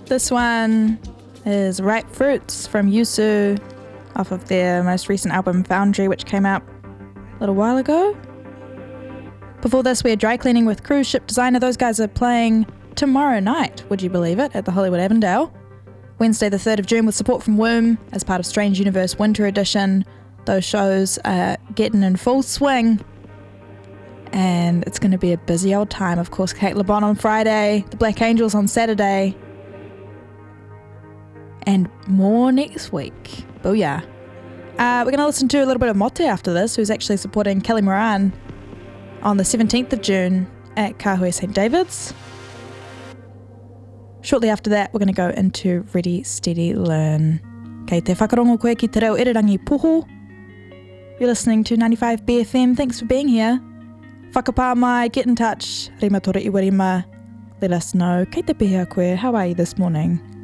This one is Ripe Fruits from Yusu off of their most recent album Foundry, which came out a little while ago. Before this, we had Dry Cleaning with Cruise Ship Designer. Those guys are playing tomorrow night, would you believe it, at the Hollywood Avondale. Wednesday the 3rd of June with support from Womb as part of Strange Universe Winter Edition. Those shows are getting in full swing and it's going to be a busy old time. Of course, Kate LeBon on Friday, the Black Angels on Saturday, and more next week. Booyah. We're going to listen to a little bit of Mote after this, who's actually supporting Kelly Moran on the 17th of June at Kahui St. David's. Shortly after that, we're going to go into Ready, Steady, Learn. Kei te whakarongo koe ki te reo irirangi poho. You're listening to 95 BFM. Thanks for being here. Whakapā mai, get in touch. Rima tore iwa rima. Let us know. Kei te pihea koe, how are you this morning?